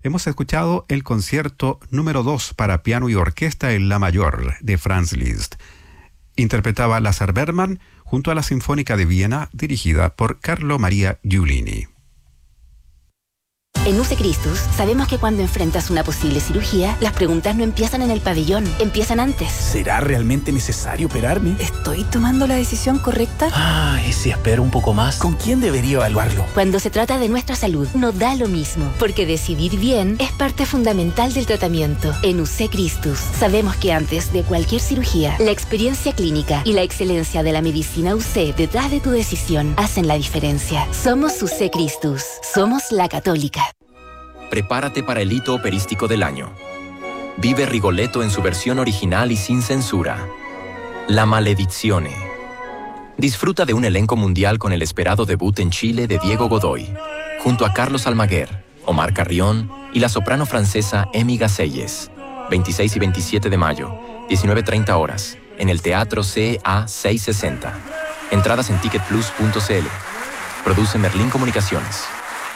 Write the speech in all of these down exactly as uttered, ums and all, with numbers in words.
Hemos escuchado el concierto número dos para piano y orquesta en la mayor de Franz Liszt. Interpretaba Lazar Berman junto a la Sinfónica de Viena, dirigida por Carlo Maria Giulini. En U C Christus sabemos que cuando enfrentas una posible cirugía, las preguntas no empiezan en el pabellón, empiezan antes. ¿Será realmente necesario operarme? ¿Estoy tomando la decisión correcta? Ah, ¿y si espero un poco más? ¿Con quién debería evaluarlo? Cuando se trata de nuestra salud, no da lo mismo, porque decidir bien es parte fundamental del tratamiento. En U C Christus sabemos que antes de cualquier cirugía, la experiencia clínica y la excelencia de la medicina U C detrás de tu decisión hacen la diferencia. Somos U C Christus, somos la católica. Prepárate para el hito operístico del año. Vive Rigoletto en su versión original y sin censura. La Maledizione. Disfruta de un elenco mundial con el esperado debut en Chile de Diego Godoy, junto a Carlos Almaguer, Omar Carrión y la soprano francesa Emi Gaselles. veintiséis y veintisiete de mayo, diecinueve treinta horas, en el Teatro C A seiscientos sesenta. Entradas en ticket plus punto c l. Produce Merlín Comunicaciones.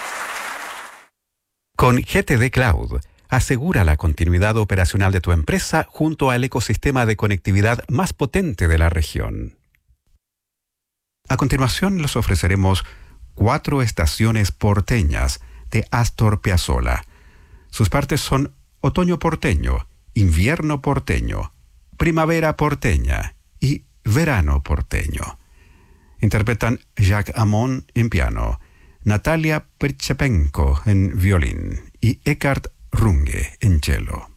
Con G T D Cloud, asegura la continuidad operacional de tu empresa junto al ecosistema de conectividad más potente de la región. A continuación, les ofreceremos cuatro estaciones porteñas de Astor Piazzolla. Sus partes son otoño porteño, invierno porteño, primavera porteña y verano porteño. Interpretan Jacques Amon en piano, Natalia Perchepenko en violín y Eckhard Runge en cello.